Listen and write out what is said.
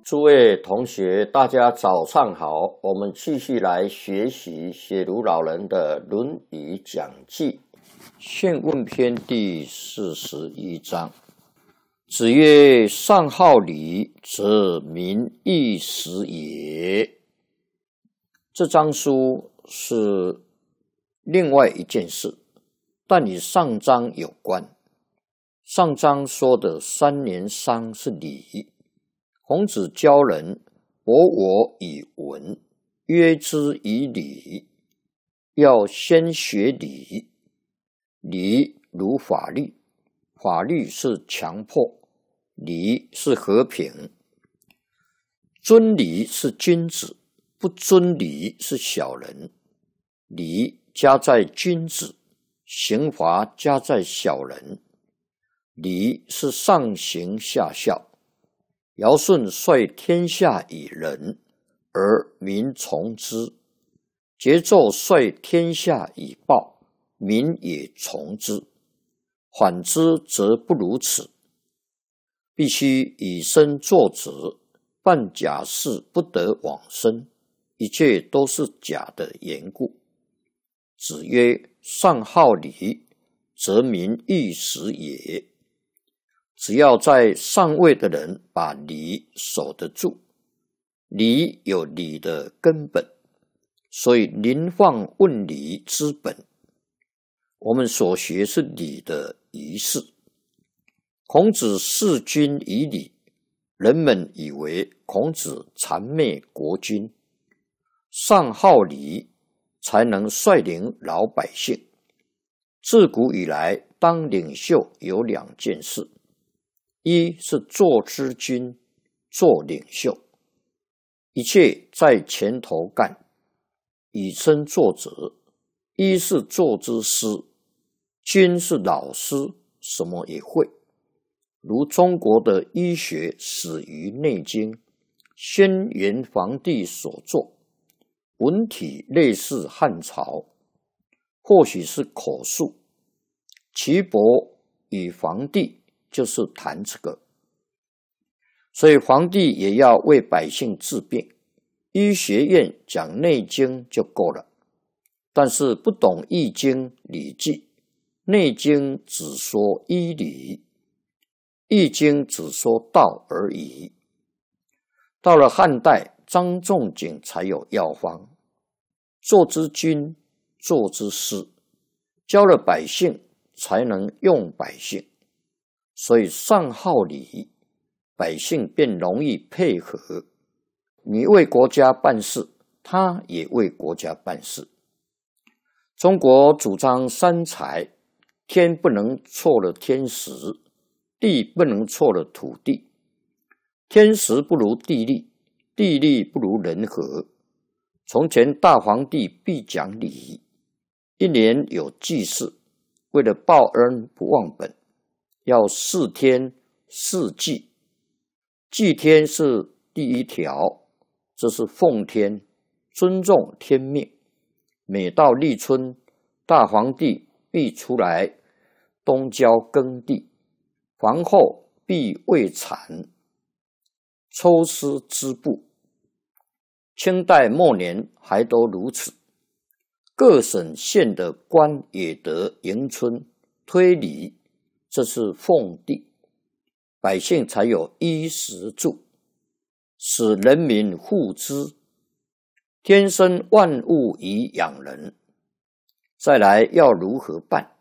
诸位同学，大家早上好。我们继续来学习写如老人的《论语讲记》宪问篇第41章。子曰：上好礼，则民易食也。这章书是另外一件事，但与上章有关。上章说的3年商是礼。孔子教人我以文，约之以礼，要先学礼。礼如法律，法律是强迫，礼是和平。遵礼是君子，不遵礼是小人。礼加在君子，刑罚加在小人。礼是上行下效。尧舜率天下以仁，而民从之；桀纣率天下以暴，民也从之。反之则不如此。必须以身作则，办假事不得往生，一切都是假的缘故。子曰：上好礼，则民易食也。只要在上位的人把礼守得住，礼有礼的根本，所以临放问礼之本。我们所学是礼的仪式。孔子事君以礼，人们以为孔子谄媚国君。上好礼，才能率领老百姓。自古以来，当领袖有2件事。一是做之君，做领袖，一切在前头干，以身作则。一是做之师，君是老师，什么也会。如中国的医学始于《内经》，先元皇帝所作，文体类似汉朝，或许是口述。岐伯与皇帝就是谈这个，所以皇帝也要为百姓治病。医学院讲《内经》就够了，但是不懂《易经》《礼记》，《内经》只说医理，《易经》只说道而已。到了汉代，张仲景才有药方，做之君，做之师，教了百姓，才能用百姓。所以上好礼，百姓便容易配合。你为国家办事，他也为国家办事。中国主张三才，天不能错了天时，地不能错了土地。天时不如地利，地利不如人和。从前大皇帝必讲礼，一年有祭祀，为了报恩不忘本，要4天4祭。祭天是第1条，这是奉天，尊重天命。每到立春，大皇帝必出来东郊耕地，皇后必为产，抽丝织布。清代末年还都如此。各省县的官也得迎春推礼，这是奉地，百姓才有衣食住，使人民护之。天生万物以养人。再来要如何办？